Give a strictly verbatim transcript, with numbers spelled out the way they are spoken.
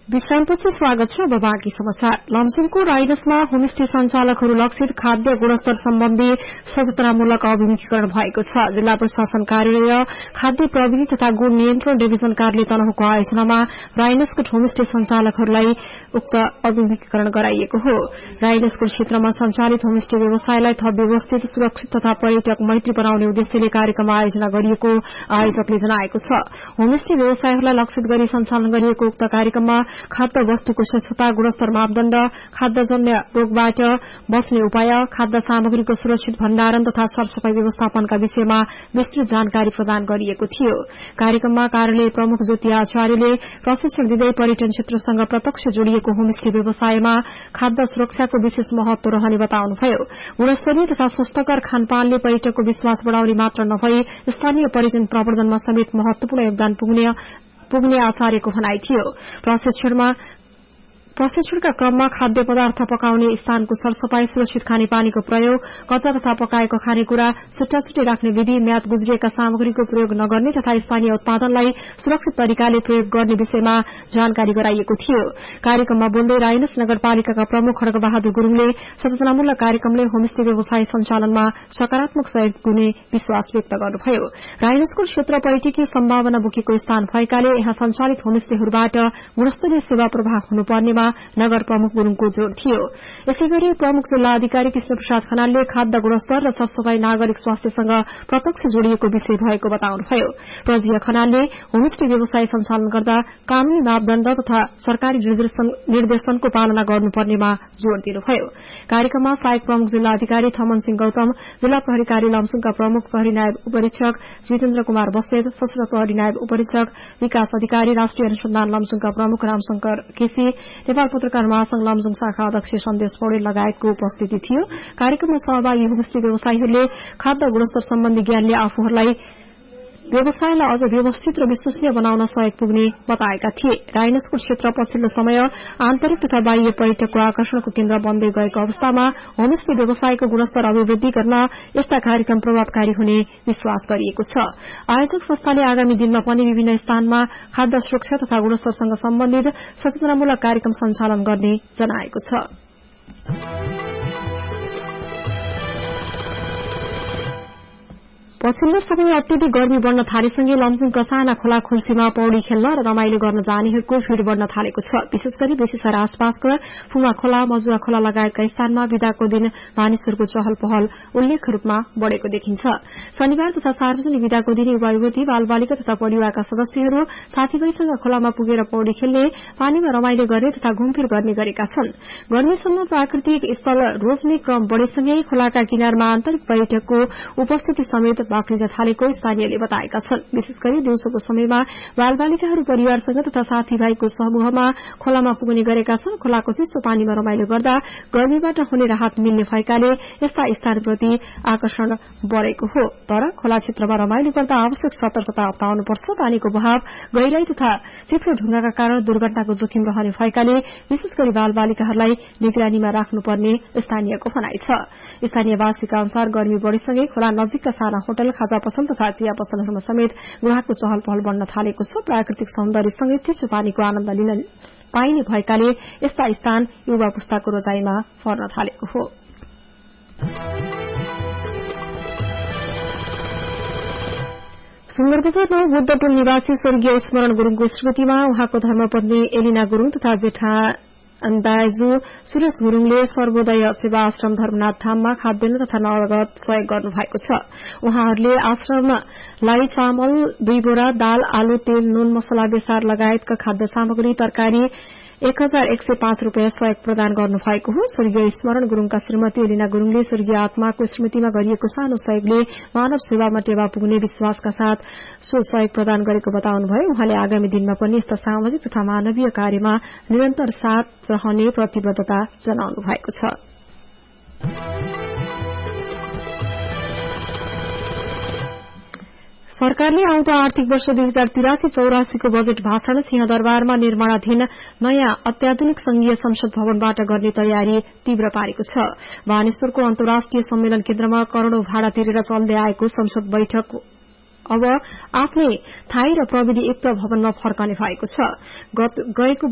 विश्रामपछि स्वागत छ। अब बाँकी समाचार। लमजुङको राइनसमा होमस्टे संचालकहरू लक्षित खाद्य गुणस्तर सम्बन्धी सचेतनामूलक अभिमुखीकरण भएको छ। जिल्ला प्रशासन कार्यालय, खाद्य प्रविधि तथा गुण नियन्त्रण डिभिजन कार्यालय तनहुँको आयोजनामा राइनसको होमस्टे संचालकहरूलाई उक्त अभिमुखीकरण गराइएको हो। राइनसको क्षेत्रमा सञ्चालित होमस्टे व्यवसायलाई थप व्यवस्थित, सुरक्षित तथा पर्यटक मैत्री बनाउने उद्देश्यले कार्यक्रम आयोजना गरिएको आयोजकले जनाएको छ। होमस्टे व्यवसायहरूलाई लक्षित गरी सञ्चालन गरिएको उक्त कार्यक्रममा खाद्य वस्तुको स्वच्छता, गुणस्तर मापदण्ड, खाद्यजन्य रोगबाट बच्ने उपाय, खाद्य सामग्रीको सुरक्षित भण्डारण तथा सरसफाई व्यवस्थापनका विषयमा विस्तृत जानकारी प्रदान गरिएको थियो। कार्यक्रममा कार्यालय प्रमुख ज्योति आचार्यले प्रशिक्षण दिँदै पर्यटन क्षेत्रसँग प्रत्यक्ष जोडिएको होमस्टे व्यवसायमा खाद्य सुरक्षाको विशेष महत्व रहने बताउनुभयो। गुणस्तरीय तथा स्वस्थकर खानपानले पर्यटकको विश्वास बढ़ाउने मात्र नभई स्थानीय पर्यटन प्रवर्धनमा समेत महत्वपूर्ण योगदान पुग्ने पुग्ने आचार्यको भनाइ थियो। प्रशिक्षणमा प्रशिक्षणका क्रममा खाद्य पदार्थ पकाउने स्थानको सरसफाई, सुरक्षित खानेपानीको प्रयोग, कच्चा तथा पकाएको खानेकुरा छुट्टा छुट्टै राख्ने विधि, म्याद गुज्रिएका सामग्रीको प्रयोग नगर्ने तथा स्थानीय उत्पादनलाई सुरक्षित तरिकाले प्रयोग गर्ने विषयमा जानकारी गराइएको थियो। कार्यक्रममा बोल्दै राइनस नगरपालिकाका प्रमुख खड्गबहादुर गुरूङले सचेतनामूलक कार्यक्रमले होमस्टे व्यवसाय सञ्चालनमा सकारात्मक सहयोग हुने विश्वास व्यक्त गर्नुभयो। राइनसको क्षेत्र पर्यटकीय सम्भावना बोकेको स्थान भएकाले यहाँ सञ्चालित होमस्टेहरूबाट गुणस्तरीय सेवा प्रवाह हुनुपर्नेमा नगर प्रमुख गुरूङको जोड़ थियो। यसैगरी प्रमुख जिल्ला अधिकारी कृष्ण प्रसाद खनालले खाद्य गुणस्तर र सरसफाई नागरिक स्वास्थ्यसँग प्रत्यक्ष जोडिएको विषय भएको बताउनुभयो। प्रजिया खनालले होमस्टे व्यवसाय सञ्चालन गर्दा कानूनी मापदण्ड तथा सरकारी निर्देशनको पालना गर्नुपर्नेमा जोड़ दिनुभयो। कार्यक्रममा सहायक प्रमुख जिल्ला अधिकारी थमन सिंह गौतम, जिल्ला प्रहरी कार्य लमजुङका प्रमुख प्रहरी नायब उपरीक्षक जितेन्द्र कुमार बस्नेत, सशस्त्र प्रहरी नायब उपरीक्षक विकास अधिकारी, राष्ट्रिय अनुसन्धान लमजुङका प्रमुख रामशंकर केसी, नेपाल पत्रकार महासंघ लमजुङ शाखा अध्यक्ष सन्देश पौडेल लगायतको उपस्थिति थियो। कार्यक्रममा सहभागी होमस्टे व्यवसायीहरूले खाद्य गुणस्तर सम्बन्धी ज्ञानले आफूहरूलाई व्यवसायलाई अझ व्यवस्थित र विश्वसनीय बनाउन सहयोग पुग्ने बताएका थिए। राइनसको क्षेत्र पछिल्लो समय आन्तरिक तथा बाह्य पर्यटकको आकर्षणको केन्द्र बन्दै गएको अवस्थामा होमस्टे व्यवसायको गुणस्तर अभिवृद्धि गर्न यस्ता कार्यक्रम प्रभावकारी हुने विश्वास गरिएको छ। आयोजक संस्थाले आगामी दिनमा पनि विभिन्न स्थानमा खाद्य सुरक्षा तथा गुणस्तरसँग सम्बन्धित सचेतनामूलक कार्यक्रम सञ्चालन गर्ने जनाएको छ। पछिल्लो समय अत्यधिक गर्मी बढ़न थालेसँगै लमजुङका साना खोला खोल्सीमा पौडी खेल्न र रमाइलो गर्न जानेहरूको भीड़ बढ़न थालेको छ। विशेष गरी बेसीसर आसपासका फुमा खोला, मजुवा खोला लगायतका स्थानमा बिदाको दिन मानिसहरूको चहल पहल उल्लेख रूपमा बढ़ेको देखिन्छ। शनिबार तथा सार्वजनिक बिदाको दिन युवा युवती, बालबालिका तथा परिवारका सदस्यहरू साथीभाइसँग खोलामा पुगेर पौडी खेल्ने, पानीमा रमाइलो गर्ने तथा घुमफिर गर्ने गरेका छन्। गर्मीसँग प्राकृतिक स्थल रोज्ने क्रम बढ़ेसँगै खोलाका किनारमा आन्तरिक पर्यटकको उपस्थिति समेत बाक्लिन थालेको स्थानीयले बताएका छन्। विशेष गरी दिउँसोको समयमा बालबालिकाहरू परिवारसँग तथा साथीभाइको समूहमा खोलामा पुग्ने गरेका छन्। खोलाको चिसो पानीमा रमाइलो गर्दा गर्मीबाट हुने राहत मिल्ने भएकाले यस्ता स्थानप्रति आकर्षण बढ़ेको हो। तर खोला क्षेत्रमा रमाइलो गर्दा आवश्यक सतर्कता अपनाउनुपर्छ। पानीको बहाव, गहिराई तथा चिप्लो ढुङ्गाका कारण दुर्घटनाको जोखिम रहने भएकाले विशेष गरी बालबालिकाहरूलाई निगरानीमा राख्नुपर्ने स्थानीयको भनाइ छ। स्थानीयवासीका अनुसार गर्मी बढ़ेसँगै खोला नजिकका साना होटल, खाजा पसल तथा चिया पसलहरूमा समेत ग्राहकको चहल पहल बढ़न थालेको छ। प्राकृतिक सौन्दर्यसँगै चिसो पानीको आनन्द लिन पाइने भएकाले यस्ता स्थान युवा पुस्ताको रोजाइमा पर्न थालेको हो। सुन्दरबजार नौ बुद्धटोल निवासी स्वर्गीय स्मरण गुरूङको स्मृतिमा उहाँको धर्मपत्नी एलिना गुरूङ तथा जेठा दाइजू सुरेश गुरूङले सर्वोदय सेवा आश्रम धर्मनाथ धाममा खाद्यान्न तथा नगद सहयोग गर्नु भएको छ। उहाँहरूले आश्रमलाई चामल दुई बोरा, दाल, आलु, तेल, नुन, मसला, बेसार लगायतका खाद्य सामग्री, तरकारी एक हजार एक सय पाँच रूपियाँ सहयोग प्रदान गर्नुभएको हो। स्वर्गीय स्मरण गुरूङका श्रीमती एलिना गुरूङले स्वर्गीय आत्माको स्मृतिमा गरिएको सानो सहयोगले मानव सेवामा टेवा पुग्ने विश्वासका साथ सो सहयोग प्रदान गरेको बताउनुभयो। उहाँले आगामी दिनमा पनि यस्ता सामाजिक तथा मानवीय कार्यमा निरन्तर साथ रहने प्रतिबद्धता जनाउनु भएको छ। सरकारले आउँदो आर्थिक वर्ष दुई हजार तिरासी चौरासीको बजेट भाषण सिंहदरबारमा निर्माणाधीन नयाँ अत्याधुनिक संघीय संसद भवनबाट गर्ने तयारी तीव्र पारेको छ। बानेश्वरको अन्तर्राष्ट्रिय सम्मेलन केन्द्रमा करोड़ौं भाडा तिरेर चल्दै आएको संसद बैठक अब आफ्नै थाई र प्रविधि युक्त भवनमा फर्कने भएको छ। गएको